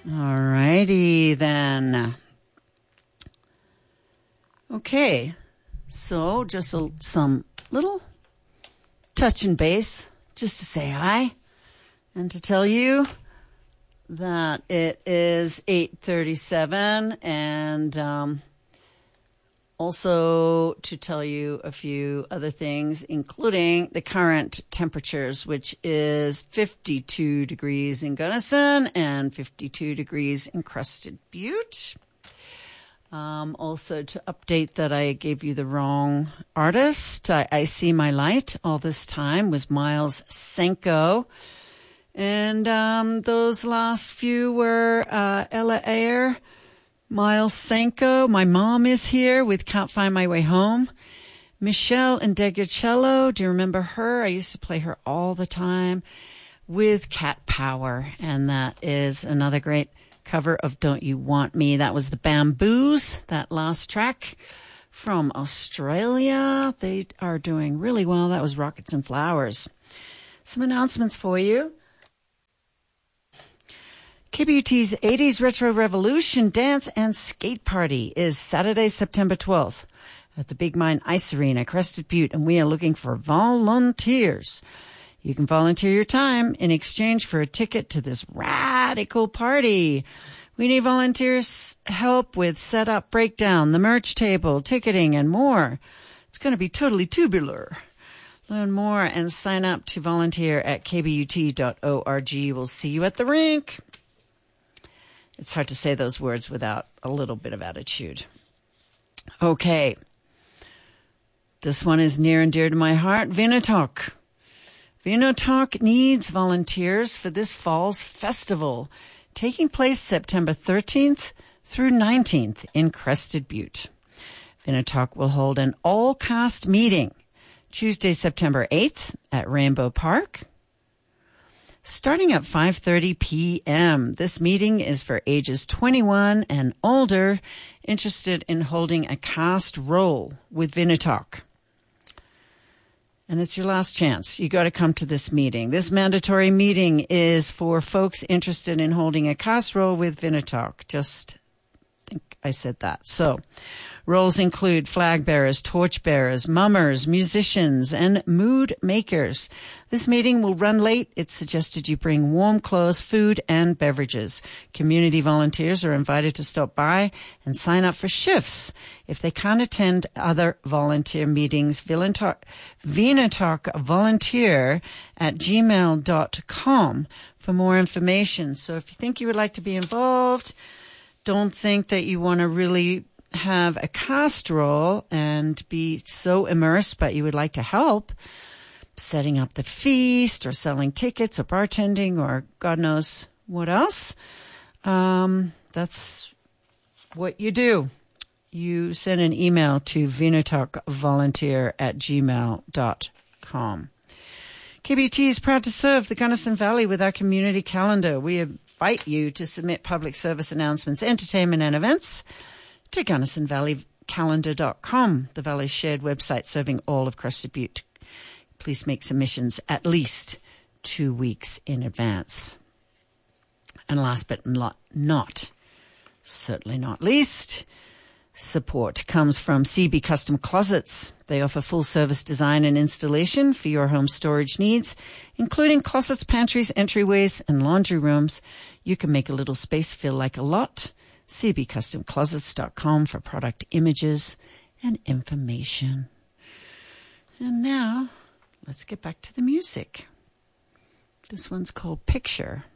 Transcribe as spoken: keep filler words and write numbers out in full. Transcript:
All righty then. Okay, so just a, some little touch and base just to say hi and to tell you that it is eight thirty-seven, and um, also to tell you a few other things, including the current temperatures, which is fifty-two degrees in Gunnison and fifty-two degrees in Crested Butte. Um, also to update that I gave you the wrong artist. I, I See My Light all this time was Miles Senko. And um, those last few were uh, Ella Ayer, Miles Senko, My Mom Is Here with Can't Find My Way Home. Michelle Indegacello, do you remember her? I used to play her all the time with Cat Power. And that is another great cover of Don't You Want Me. That was the Bamboos, that last track from Australia. They are doing really well. That was Rockets and Flowers. Some announcements for you. K B U T's eighties Retro Revolution Dance and Skate Party is Saturday, September twelfth at the Big Mine Ice Arena, Crested Butte, and we are looking for volunteers. You can volunteer your time in exchange for a ticket to this radical party. We need volunteers' help with setup, breakdown, the merch table, ticketing, and more. It's going to be totally tubular. Learn more and sign up to volunteer at k b u t dot org. We'll see you at the rink. It's hard to say those words without a little bit of attitude. Okay. This one is near and dear to my heart. Vinotok. Vinotok needs volunteers for this fall's festival, taking place September thirteenth through nineteenth in Crested Butte. Vinotok will hold an all-cast meeting Tuesday, September eighth at Rainbow Park, starting at five thirty p.m. This meeting is for ages twenty-one and older interested in holding a cast role with Vinotok. And it's your last chance. You got to come to this meeting. This mandatory meeting is for folks interested in holding a cast role with Vinotok. Just think I said that. So, roles include flag bearers, torch bearers, mummers, musicians, and mood makers. This meeting will run late. It's suggested you bring warm clothes, food, and beverages. Community volunteers are invited to stop by and sign up for shifts. If they can't attend other volunteer meetings, Vinotok, Vinotok volunteer at gmail dot com for more information. So if you think you would like to be involved, don't think that you want to really have a cast role and be so immersed, but you would like to help setting up the feast or selling tickets or bartending or God knows what else, um, that's what you do. You send an email to vinotokvolunteer at gmail dot com. K B T is proud to serve the Gunnison Valley with our community calendar. We invite you to submit public service announcements, entertainment, and events to gunnison valley calendar dot com, the Valley's shared website serving all of Crested Butte. Please make submissions at least two weeks in advance. And last but not, not certainly not least, support comes from C B Custom Closets. They offer full-service design and installation for your home storage needs, including closets, pantries, entryways, and laundry rooms. You can make a little space feel like a lot. c b custom closets dot com for product images and information. And now, let's get back to the music. This one's called Picture.